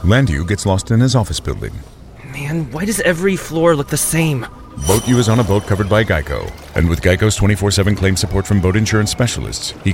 Landu gets lost in his office building. Man, why does every floor look the same? Boat U is on a boat covered by Geico. And with Geico's 24/7 claim support from boat insurance specialists, he